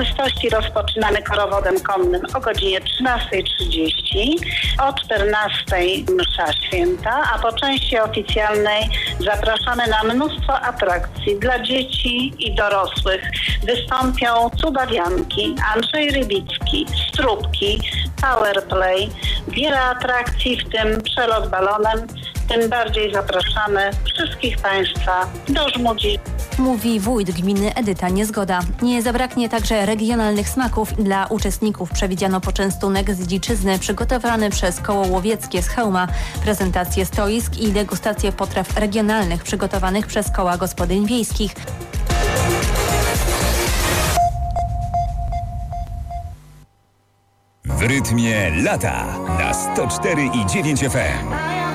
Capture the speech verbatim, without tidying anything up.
Uroczystości rozpoczynamy korowodem konnym o godzinie trzynasta trzydzieści, o czternasta msza święta, a po części oficjalnej zapraszamy na mnóstwo atrakcji dla dzieci i dorosłych. Wystąpią cudawianki, Andrzej Rybicki, Stróbki, Powerplay, wiele atrakcji, w tym przelot balonem. Tym bardziej zapraszamy wszystkich Państwa do Żmudzi. Mówi wójt gminy Edyta Niezgoda. Nie zabraknie także regionalnych smaków. Dla uczestników przewidziano poczęstunek z dziczyzny przygotowany przez koło łowieckie z Chełma, prezentację stoisk i degustację potraw regionalnych przygotowanych przez koła gospodyń wiejskich. W rytmie lata na sto cztery i dziewięć F M.